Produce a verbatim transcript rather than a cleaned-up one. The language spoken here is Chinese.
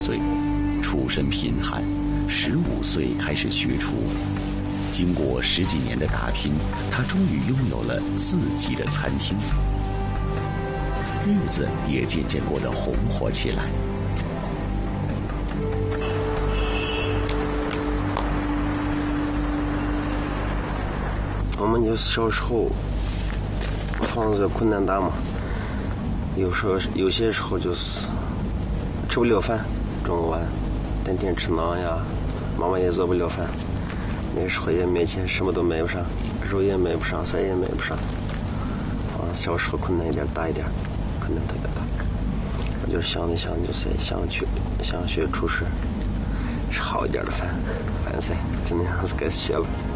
岁，出身贫寒，十五岁开始学厨。经过十几年的打拼，他终于拥有了自己的餐厅，日子也渐渐过得红火起来。 我们就小时候房子困难大嘛，有时候有些时候就是吃不了饭，中午晚天天吃馕呀，妈妈也做不了饭，那时候也没钱，什么都买不上，肉也买不上，菜也买不上。啊，小时候困难一点，大一点，困难特别大。我就想着想就是想去想学厨师，吃好一点的饭，饭菜，真的是该学了。